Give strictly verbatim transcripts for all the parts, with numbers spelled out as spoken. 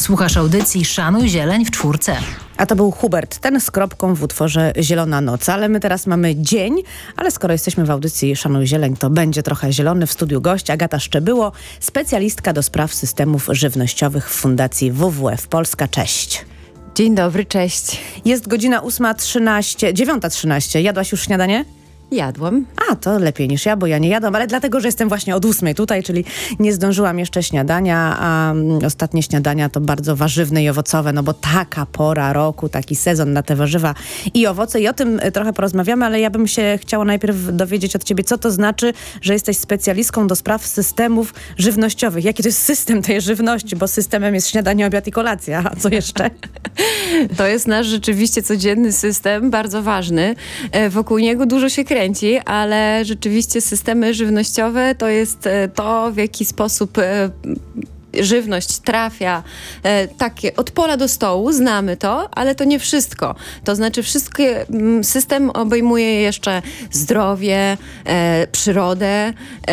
Słuchasz audycji Szanuj Zieleń w czwórce. A to był Hubert, ten z kropką w utworze Zielona Noc. Ale my teraz mamy dzień, ale skoro jesteśmy w audycji Szanuj Zieleń, to będzie trochę zielony. W studiu gość Agata Szczebyło, specjalistka do spraw systemów żywnościowych w Fundacji W W F Polska. Cześć. Dzień dobry, cześć. Jest godzina ósma trzynaście, dziewiąta trzynaście. Jadłaś już śniadanie? Jadłam. A, to lepiej niż ja, bo ja nie jadłam, ale dlatego, że jestem właśnie od ósmej tutaj, czyli nie zdążyłam jeszcze śniadania, a um, ostatnie śniadania to bardzo warzywne i owocowe, no bo taka pora roku, taki sezon na te warzywa i owoce i o tym trochę porozmawiamy, ale ja bym się chciała najpierw dowiedzieć od ciebie, co to znaczy, że jesteś specjalistką do spraw systemów żywnościowych. Jaki to jest system tej żywności, bo systemem jest śniadanie, obiad i kolacja, a co jeszcze? To jest nasz rzeczywiście codzienny system, bardzo ważny. Wokół niego dużo się kręci. Kręci, ale rzeczywiście systemy żywnościowe to jest to, w jaki sposób e, żywność trafia e, takie od pola do stołu, znamy to, ale to nie wszystko. To znaczy wszystkie, m, system obejmuje jeszcze zdrowie, e, przyrodę, e,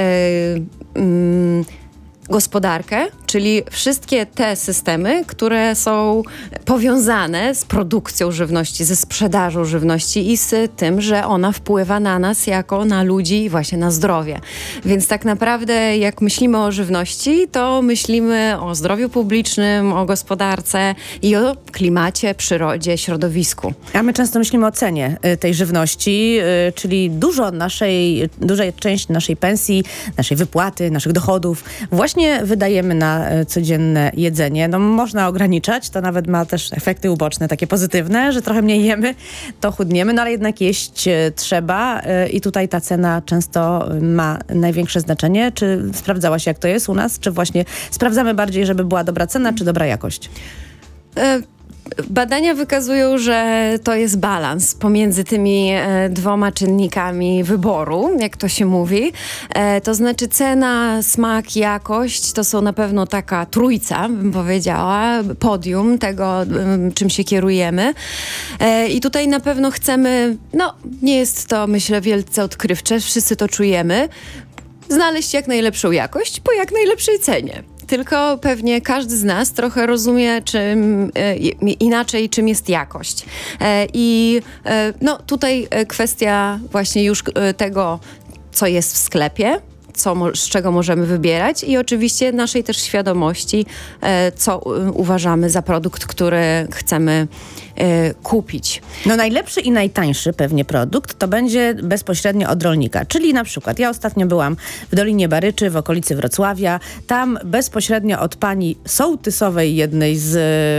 m, gospodarkę, czyli wszystkie te systemy, które są powiązane z produkcją żywności, ze sprzedażą żywności i z tym, że ona wpływa na nas jako na ludzi i właśnie na zdrowie. Więc tak naprawdę jak myślimy o żywności, to myślimy o zdrowiu publicznym, o gospodarce i o klimacie, przyrodzie, środowisku. A my często myślimy o cenie y, tej żywności, y, czyli dużo naszej, duża część naszej pensji, naszej wypłaty, naszych dochodów właśnie wydajemy na codzienne jedzenie. No można ograniczać, to nawet ma też efekty uboczne, takie pozytywne, że trochę mniej jemy, to chudniemy, no ale jednak jeść trzeba i tutaj ta cena często ma największe znaczenie. Czy sprawdzałaś, jak to jest u nas? Czy właśnie sprawdzamy bardziej, żeby była dobra cena, czy dobra jakość? E- Badania wykazują, że to jest balans pomiędzy tymi e, dwoma czynnikami wyboru, jak to się mówi. E, to znaczy cena, smak, jakość to są na pewno taka trójca, bym powiedziała, podium tego, e, czym się kierujemy. E, I tutaj na pewno chcemy, no nie jest to, myślę, wielce odkrywcze, wszyscy to czujemy, znaleźć jak najlepszą jakość po jak najlepszej cenie. Tylko pewnie każdy z nas trochę rozumie czym, e, inaczej, czym jest jakość. E, I e, no, tutaj kwestia właśnie już e, tego, co jest w sklepie, co, z czego możemy wybierać i oczywiście naszej też świadomości, e, co e, uważamy za produkt, który chcemy e, kupić. No najlepszy i najtańszy pewnie produkt to będzie bezpośrednio od rolnika, czyli na przykład ja ostatnio byłam w Dolinie Baryczy w okolicy Wrocławia, tam bezpośrednio od pani sołtysowej jednej z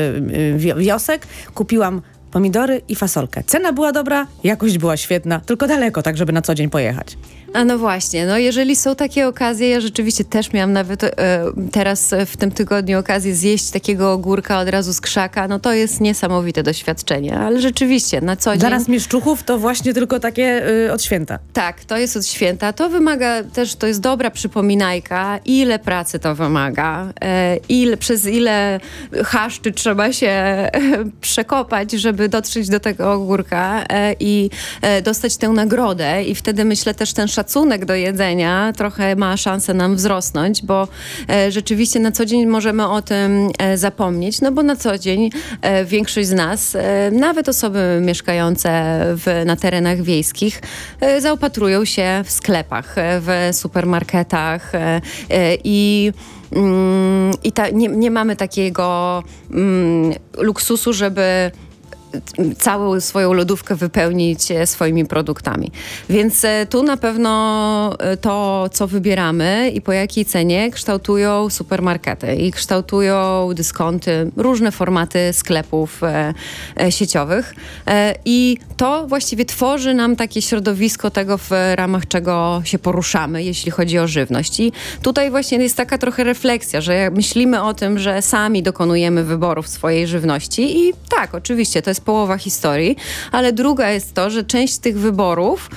y, wiosek kupiłam pomidory i fasolkę. Cena była dobra, jakość była świetna, tylko daleko, tak żeby na co dzień pojechać. A no właśnie, no jeżeli są takie okazje, ja rzeczywiście też miałam nawet e, teraz w tym tygodniu okazję zjeść takiego ogórka od razu z krzaka, no to jest niesamowite doświadczenie, ale rzeczywiście na co dzień... Zaraz mieszczuchów to właśnie tylko takie y, od święta. Tak, to jest od święta. To wymaga też, to jest dobra przypominajka, ile pracy to wymaga, e, ile, przez ile chaszczy trzeba się e, przekopać, żeby dotrzeć do tego ogórka e, i e, dostać tę nagrodę i wtedy myślę też ten szacunek do jedzenia trochę ma szansę nam wzrosnąć, bo e, rzeczywiście na co dzień możemy o tym e, zapomnieć, no bo na co dzień e, większość z nas, e, nawet osoby mieszkające w, na terenach wiejskich, e, zaopatrują się w sklepach, e, w supermarketach e, e, i mm, i ta, nie, nie mamy takiego mm, luksusu, żeby całą swoją lodówkę wypełnić swoimi produktami. Więc tu na pewno to, co wybieramy i po jakiej cenie kształtują supermarkety i kształtują dyskonty, różne formaty sklepów e, e, sieciowych. E, I to właściwie tworzy nam takie środowisko tego, w ramach czego się poruszamy, jeśli chodzi o żywność. I tutaj właśnie jest taka trochę refleksja, że myślimy o tym, że sami dokonujemy wyborów swojej żywności i tak, oczywiście, to jest połowa historii, ale druga jest to, że część tych wyborów